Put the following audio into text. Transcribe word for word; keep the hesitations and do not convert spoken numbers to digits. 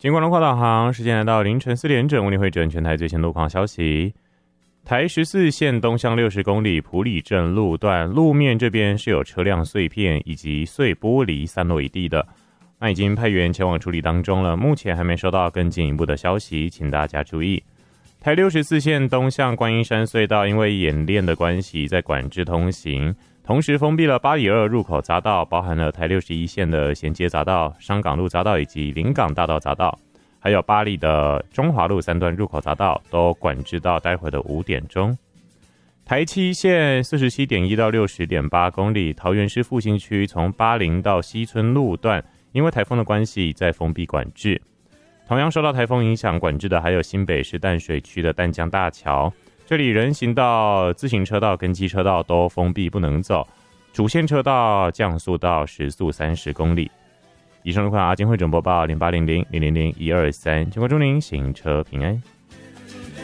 经过龙华导航，时间来到凌晨四点整，为您汇整全台最新路况消息。台十四线东向六十公里埔里镇路段路面这边是有车辆碎片以及碎玻璃散落一地的，那已经派员前往处理当中了，目前还没收到更进一步的消息，请大家注意。台六十四线东向观音山隧道因为演练的关系在管制通行，同时封闭了八里二入口匝道，包含了台六十一线的衔接匝道、商港路匝道以及临港大道匝道，还有八里的中华路三段入口匝道都管制到待会的五点钟。台七线 四十七点一 到 六十点八 公里，桃园市复兴区从八零到西村路段因为台风的关系在封闭管制。同样受到台风影响管制的还有新北市淡水区的淡江大桥，这里人行道、自行车道跟机车道都封闭不能走，主线车道降速到时速三十公里。以上路况阿金汇总播报零八零零零零零一二三，请祝您行车平安。